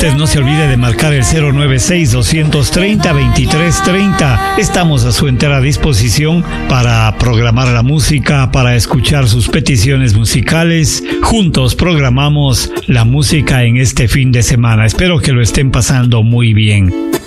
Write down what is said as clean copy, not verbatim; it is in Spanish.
Usted no se olvide de marcar el 096-230-2330. Estamos a su entera disposición para programar la música, para escuchar sus peticiones musicales. Juntos programamos la música en este fin de semana. Espero que lo estén pasando muy bien.